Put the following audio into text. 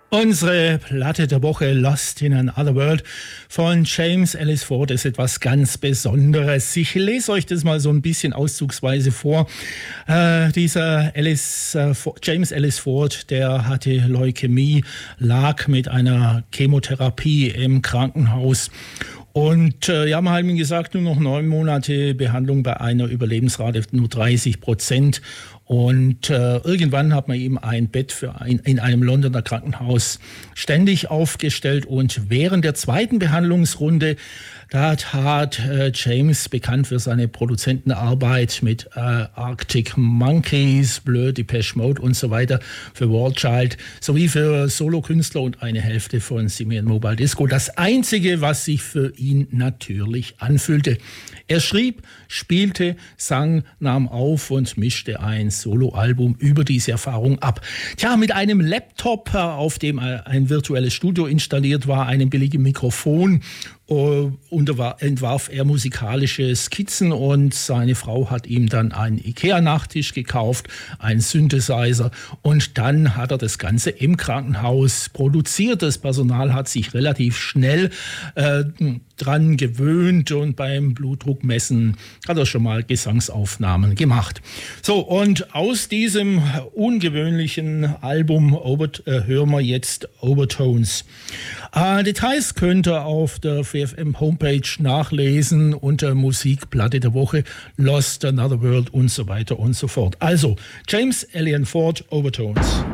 Unsere Platte der Woche, Lost in Another World von James Ellis Ford, ist etwas ganz Besonderes. Ich lese euch das mal so ein bisschen auszugsweise vor. Dieser James Ellis Ford, der hatte Leukämie, lag mit einer Chemotherapie im Krankenhaus. Und haben halt ihm gesagt, nur noch 9 Monate Behandlung bei einer Überlebensrate nur 30%. Und irgendwann hat man ihm ein Bett in einem Londoner Krankenhaus ständig aufgestellt. Und während der zweiten Behandlungsrunde, da hat James, bekannt für seine Produzentenarbeit mit Arctic Monkeys, Blur, Depeche Mode und so weiter, für War Child, sowie für Solokünstler und eine Hälfte von Simian Mobile Disco, das Einzige, was sich für ihn natürlich anfühlte. Er schrieb, spielte, sang, nahm auf und mischte ein Soloalbum über diese Erfahrung ab. Tja, mit einem Laptop, auf dem ein virtuelles Studio installiert war, einem billigen Mikrofon, entwarf er musikalische Skizzen und seine Frau hat ihm dann einen Ikea-Nachttisch gekauft, einen Synthesizer, und dann hat er das Ganze im Krankenhaus produziert. Das Personal hat sich relativ schnell dran gewöhnt und beim Blutdruckmessen hat er schon mal Gesangsaufnahmen gemacht. So, und aus diesem ungewöhnlichen Album hören wir jetzt Overtones. Details könnt ihr auf der FFM Homepage nachlesen unter Musikplatte der Woche, Lost Another World und so weiter und so fort. Also, James Ellis Ford, Overtones.